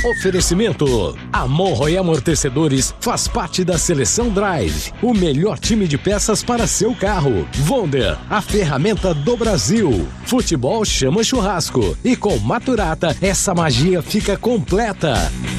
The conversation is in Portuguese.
Oferecimento: a Monroe Amortecedores faz parte da Seleção Drive, o melhor time de peças para seu carro. Wonder, a ferramenta do Brasil. Futebol chama churrasco e com Maturata essa magia fica completa.